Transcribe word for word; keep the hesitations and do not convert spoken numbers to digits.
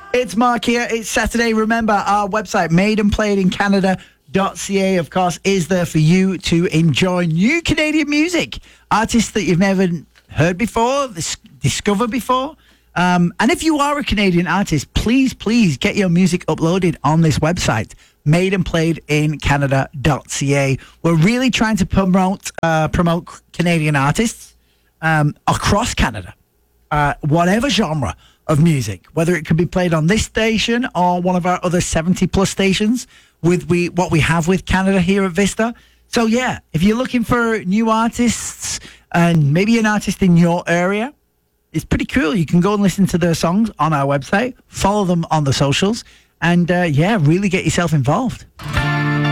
It's Mark here. It's Saturday. Remember, our website, made and played in Canada dot c a, of course, is there for you to enjoy new Canadian music. Artists that you've never heard before, dis- discovered before. Um, and if you are a Canadian artist, please, please get your music uploaded on this website, made and played in Canada dot c a. We're really trying to promote uh, promote Canadian artists um, across Canada, uh, whatever genre of music, whether it can be played on this station or one of our other seventy plus stations with we what we have with Canada here at Vista. So yeah, if you're looking for new artists and maybe an artist in your area, it's pretty cool. You can go and listen to their songs on our website, follow them on the socials, and uh, yeah, really get yourself involved.